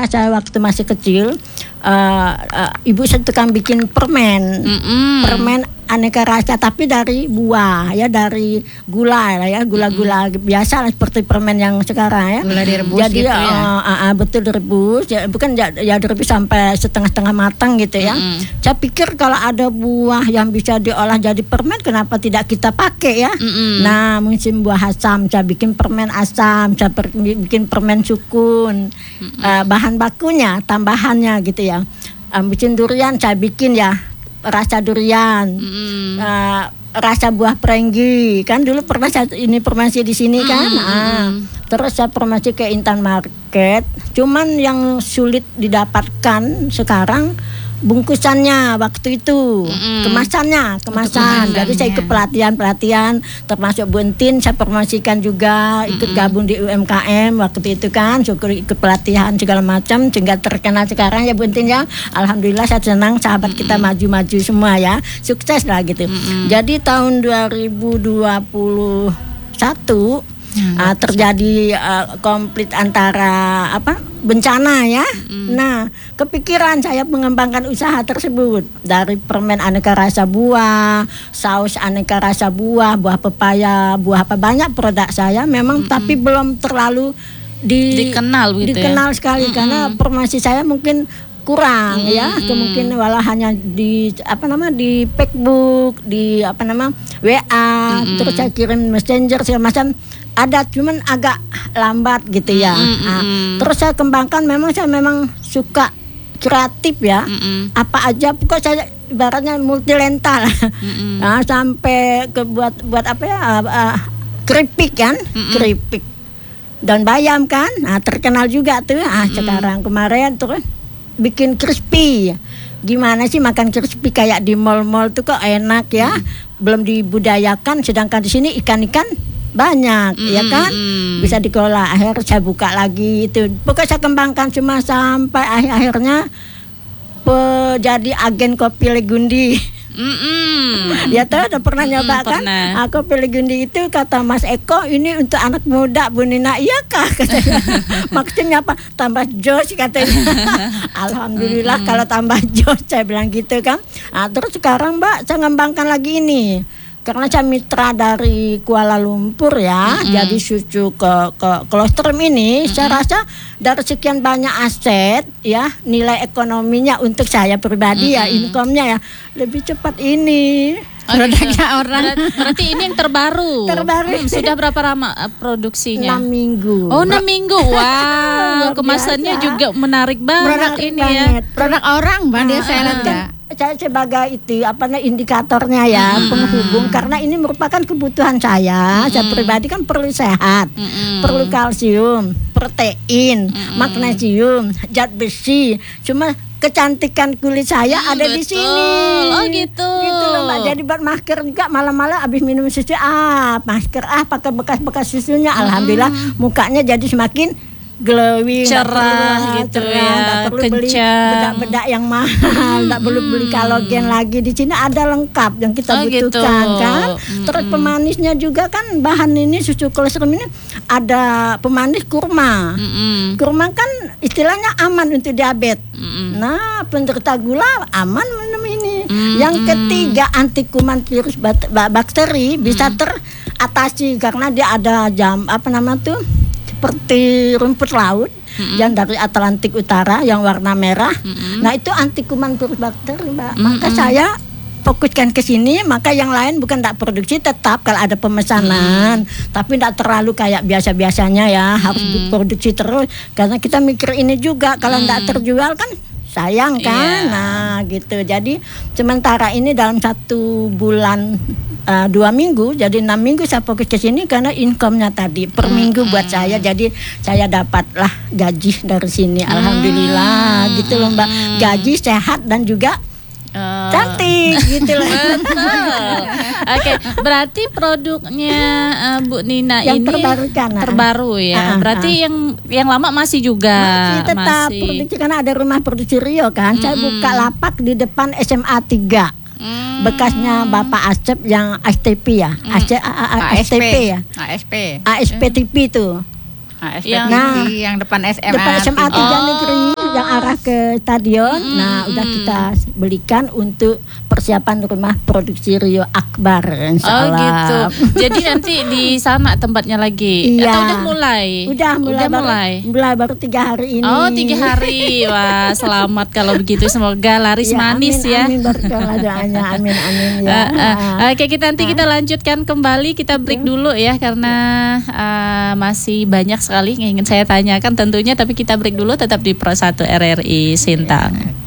rumah saya waktu masih kecil, ibu saya tukang bikin permen, permen aneka rasa tapi dari buah ya, dari gula ya, gula-gula biasa lah, seperti permen yang sekarang ya. Gula direbus. Jadi gitu ya. Betul direbus ya, bukan ya direbus sampai setengah-setengah matang gitu ya. Saya pikir kalau ada buah yang bisa diolah jadi permen, kenapa tidak kita pakai ya? Nah, musim buah asam, saya bikin permen asam, saya bikin permen sukun. Bahan bakunya, tambahannya gitu ya. Bikin durian, saya bikin ya rasa durian, rasa buah perenggi, kan dulu pernah saya ini promasi di sini kan. Terus saya promasi ke Intan Market, cuman yang sulit didapatkan sekarang bungkusannya waktu itu, kemasan. Jadi saya ikut pelatihan, termasuk Bu Entin saya promosikan juga, ikut gabung di UMKM waktu itu kan, syukur ikut pelatihan segala macam sehingga terkenal sekarang ya Bu Entin ya. Alhamdulillah saya senang sahabat kita maju-maju semua ya, sukses lah gitu. Jadi tahun 2021 terjadi konflik antara bencana ya. Nah, kepikiran saya mengembangkan usaha tersebut dari permen aneka rasa buah, saus aneka rasa buah, buah pepaya, buah apa, banyak produk saya memang tapi belum terlalu dikenal sekali karena promosi saya mungkin kurang ya, kemungkinan walau hanya di di Facebook, di WA, terus saya kirim messenger segala macam ada, cuman agak lambat gitu ya. Terus saya kembangkan, saya memang suka kreatif ya. Apa aja pokok saya ibaratnya multilental. Nah, sampai ke buat keripik kan, keripik daun bayam kan. Nah, terkenal juga tuh. Sekarang kemarin terus bikin crispy. Gimana sih makan crispy kayak di mall-mall tuh kok enak ya. Belum dibudayakan, sedangkan di sini ikan-ikan banyak ya kan, bisa dikelola. Akhirnya saya buka lagi itu, pokoknya saya kembangkan cuma sampai akhirnya jadi agen kopi Legundi. Ya tahu, udah pernah nyoba kan? Aku pilih Gundi itu, kata Mas Eko, ini untuk anak muda Bu Nina. Iya kah? Katanya. Maksudnya apa? Tambah jos katanya. Alhamdulillah kalau tambah jos, saya bilang gitu kan. Terus sekarang Mbak saya ngembangkan lagi ini. Karena saya mitra dari Kuala Lumpur ya, jadi susu ke kolostrum ini, saya rasa dari sekian banyak aset ya, nilai ekonominya untuk saya pribadi ya, income-nya ya lebih cepat ini. Produknya orang. Berarti ini yang terbaru. Sudah berapa lama produksinya? 6 minggu. Oh, 6 minggu. Wow, kemasannya juga menarik banget ini ya. Produk orang, Mbak dia saya lihat ya. Saya sebagai indikatornya ya, penghubung, karena ini merupakan kebutuhan saya. Saya pribadi kan perlu sehat, perlu kalsium, protein, magnesium, zat besi. Cuma kecantikan kulit saya ada di sini. Oh gitu. Gitu loh Mbak. Jadi buat masker juga malam-malam habis minum susu masker pakai bekas-bekas susunya. Alhamdulillah mukanya jadi semakin glowing, cerah gitu ya, nggak perlu beli bedak-bedak yang mahal, nggak perlu beli kolagen lagi. Di sini ada lengkap yang kita butuhkan kan. Terus pemanisnya juga kan, bahan ini susu kolostrum ini ada pemanis kurma. Kurma kan istilahnya aman untuk diabetes. Nah, penderita gula aman minum ini. Yang ketiga, anti kuman virus bakteri bisa teratasi karena dia ada seperti rumput laut yang dari Atlantik Utara yang warna merah. Nah, itu anti kuman virus bakteri, Mbak. Maka saya fokuskan ke sini, maka yang lain bukan tidak produksi, tetap kalau ada pemesanan, tapi tidak terlalu kayak biasa-biasanya ya, harus diproduksi terus karena kita mikir ini juga, kalau tidak terjual kan sayang kan. Nah gitu. Jadi sementara ini dalam 1 bulan 2 minggu, jadi 6 minggu saya fokus ke sini karena income-nya tadi per minggu buat saya. Jadi saya dapatlah gaji dari sini. Alhamdulillah gitu loh Mbak. Gaji, sehat dan juga cantik gitu loh. Oke, berarti produknya Bu Nina yang ini terbaru ya. Berarti yang lama masih juga masih tetap produksi, karena ada rumah produksi Rio kan. Saya buka lapak di depan SMA 3. Bekasnya Bapak Asep yang STP ya. STP ya. ASP TV itu. ASP TV yang depan SMA. Depan SMA 3 Negeri. arah ke stadion. Nah, udah kita belikan untuk persiapan rumah produksi Rio Akbar, insya Oh Allah. gitu. Jadi nanti di sana tempatnya lagi. Iya. Atau udah mulai? Udah mulai baru 3 hari ini. Oh 3 hari. Wah selamat kalau begitu. Semoga laris manis amin, ya. Amin berkah doanya. Amin ya. Oke nanti kita lanjutkan kembali. Kita break dulu ya karena masih banyak sekali yang ingin saya tanyakan tentunya. Tapi kita break dulu, tetap di Pro 1 RRI Sintang.